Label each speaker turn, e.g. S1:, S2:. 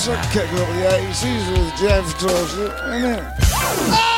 S1: Kick up the 80s with Jeff Dawson, innit?